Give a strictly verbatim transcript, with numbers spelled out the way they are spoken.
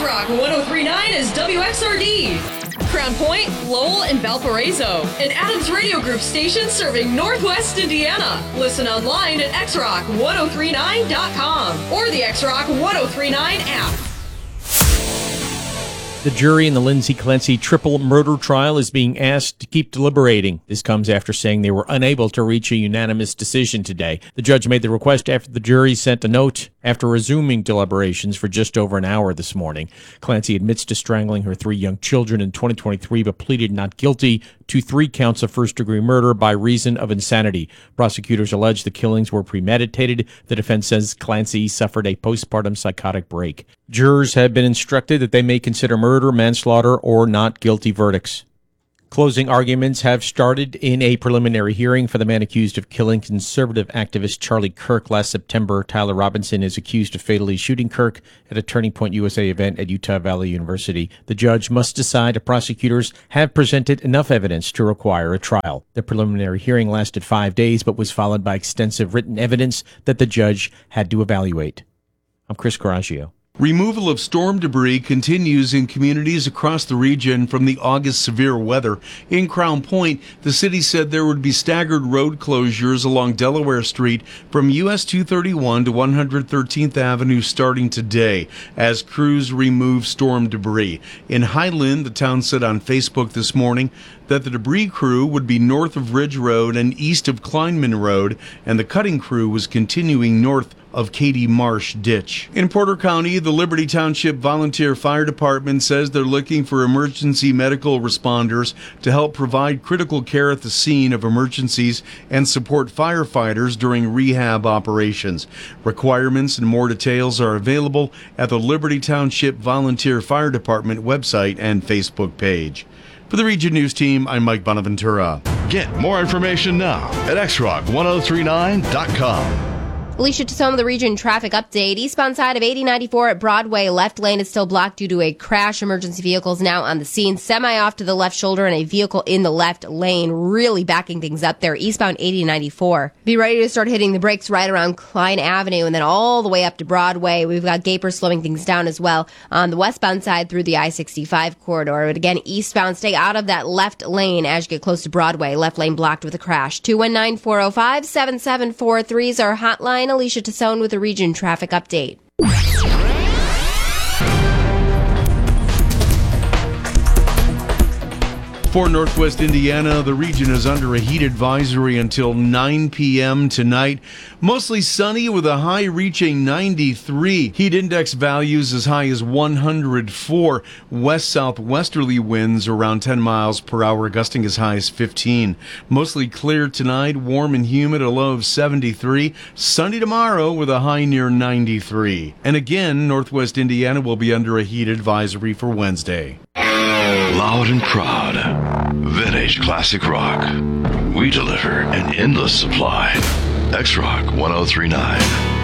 X-Rock one oh three point nine is W X R D. Crown Point, Lowell, and Valparaiso. An Adams Radio Group station serving Northwest Indiana. Listen online at x rock ten thirty-nine dot com or the X-Rock ten thirty-nine app. The jury in the Lindsay Clancy triple murder trial is being asked to keep deliberating. This comes after saying they were unable to reach a unanimous decision today. The judge made the request after the jury sent a note after resuming deliberations for just over an hour this morning. Clancy admits to strangling her three young children in twenty twenty-three, but pleaded not guilty to three counts of first-degree murder by reason of insanity. Prosecutors allege the killings were premeditated. The defense says Clancy suffered a postpartum psychotic break. Jurors have been instructed that they may consider murder, manslaughter, or not guilty verdicts. Closing arguments have started in a preliminary hearing for the man accused of killing conservative activist Charlie Kirk last September. Tyler Robinson is accused of fatally shooting Kirk at a Turning Point U S A event at Utah Valley University. The judge must decide if prosecutors have presented enough evidence to require a trial. The preliminary hearing lasted five days but was followed by extensive written evidence that the judge had to evaluate. I'm Chris Coraggio. Removal of storm debris continues in communities across the region from the August severe weather. In Crown Point, the city said there would be staggered road closures along Delaware Street from U S two thirty-one to one hundred thirteenth Avenue starting today as crews remove storm debris. In Highland, the town said on Facebook this morning that the debris crew would be north of Ridge Road and east of Kleinman Road, and the cutting crew was continuing north of Katy Marsh Ditch. In Porter County, the Liberty Township Volunteer Fire Department says they're looking for emergency medical responders to help provide critical care at the scene of emergencies and support firefighters during rehab operations. Requirements and more details are available at the Liberty Township Volunteer Fire Department website and Facebook page. For the Region News Team, I'm Mike Bonaventura. Get more information now at x rock ten thirty-nine dot com. Alicia Tassone with the Region traffic update. Eastbound side of eighty ninety-four at Broadway. Left lane is still blocked due to a crash. Emergency vehicles now on the scene. Semi off to the left shoulder and a vehicle in the left lane. Really backing things up there. Eastbound eighty ninety-four. Be ready to start hitting the brakes right around Klein Avenue and then all the way up to Broadway. We've got Gapers slowing things down as well on the westbound side through the I sixty-five corridor. But again, eastbound, stay out of that left lane as you get close to Broadway. Left lane blocked with a crash. two one nine, four oh five, seven seven four three is our hotline. Alicia Tassone with a Region traffic update. For Northwest Indiana, the region is under a heat advisory until nine p.m. tonight. Mostly sunny with a high reaching ninety-three. Heat index values as high as one hundred four. West-southwesterly winds around ten miles per hour, gusting as high as fifteen. Mostly clear tonight, warm and humid, a low of seventy-three. Sunny tomorrow with a high near ninety-three. And again, Northwest Indiana will be under a heat advisory for Wednesday. Loud and proud. Vintage classic rock. We deliver an endless supply. X-Rock ten thirty-nine.